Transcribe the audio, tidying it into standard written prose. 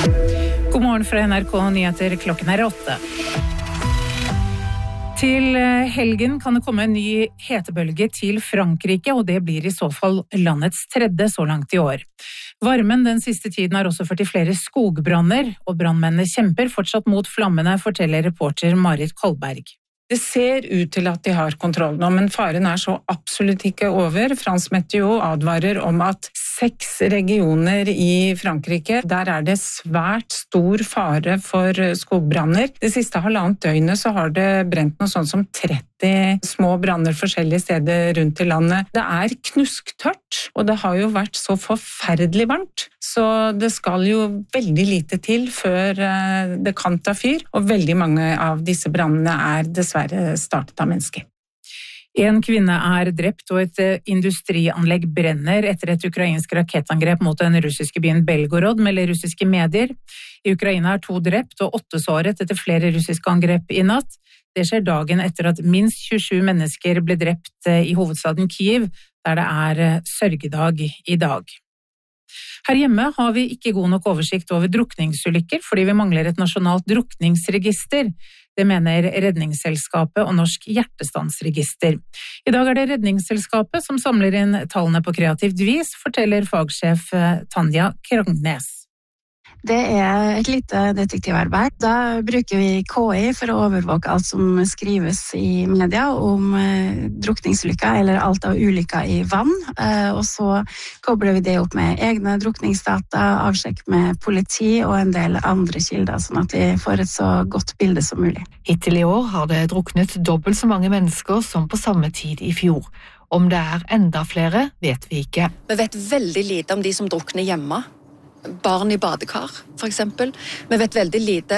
God morgen fra NRK Nyheter, klokken 8. Til helgen kan det komme en ny hetebølge til Frankrike, og det blir i så fall landets tredje så langt i år. Varmen den siste tiden har også ført til flere skogbranner, og brannmennene kjemper fortsatt mot flammene, forteller reporter Marit Kolberg. Det ser ut til at de har kontroll nå, men faren er så absolutt ikke over. Frans Meteo advarer om at 6 regioner i Frankrike, der er det svært stor fare for skogbranner. Det siste halvannet døgnet så har det brent noe sånn som 30 små branner forskjellige steder rundt i landet. Det er knusktørt, og det har jo vært så forferdelig varmt, så det skal jo veldig lite til før det kan ta fyr, og veldig mange av disse brannene er dessverre startet av mennesker. En kvinne er drept, og et industrianlegg brenner etter et ukrainsk rakettangrep mot den russiske byen Belgorod, melder russiske medier. I Ukraina er 2 drept og 8 såret etter flere russiske angrep i natt. Det skjer dagen etter at minst 27 mennesker ble drept i hovedstaden Kyiv, der det er sørgedag i dag. Her hjemme har vi ikke god nok oversikt over drukningsulykker, fordi vi mangler et nasjonalt drukningsregister. Det mener Redningsselskapet og Norsk Hjertestansregister. I dag er det Redningsselskapet som samler inn tallene på kreativt vis, forteller fagsjef Tanja Krognes. Det er et lite detektivarbeid. Da bruker vi KI for å overvåke alt som skrives i media om drukningsulykker eller alt av ulykker i vann. Og så kobler vi det opp med egne drukningsdata, avsjekk med politi og en del andre kilder, sånn at vi får et så godt bilde som mulig. Hittil i år har det druknet dobbelt så mange mennesker som på samme tid i fjor. Om det er enda flere, vet vi ikke. Vi vet veldig lite om de som drukner hjemme. Barn i badekar, for eksempel. Vi vet veldig lite